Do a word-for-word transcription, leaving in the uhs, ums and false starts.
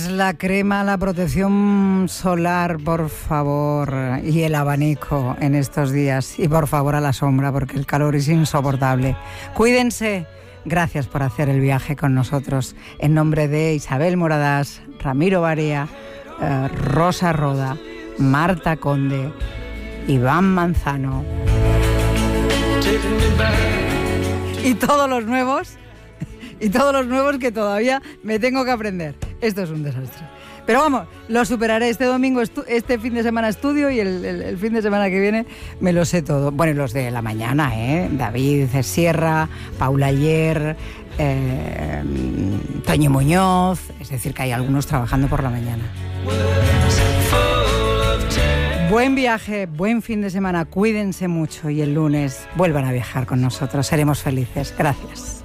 La crema, la protección solar, por favor, y el abanico en estos días. Y por favor a la sombra, porque el calor es insoportable. Cuídense. Gracias por hacer el viaje con nosotros. En nombre de Isabel Moradas, Ramiro Barea, eh, Rosa Roda, Marta Conde, Iván Manzano y todos los nuevos, y todos los nuevos que todavía me tengo que aprender. Esto es un desastre. Pero vamos, lo superaré. Este domingo, estu- este fin de semana estudio y el, el, el fin de semana que viene me lo sé todo. Bueno, y los de la mañana, ¿eh? David Sierra, Paula Ayer, eh, Toño Muñoz. Es decir, que hay algunos trabajando por la mañana. Buen viaje, buen fin de semana. Cuídense mucho y el lunes vuelvan a viajar con nosotros. Seremos felices. Gracias.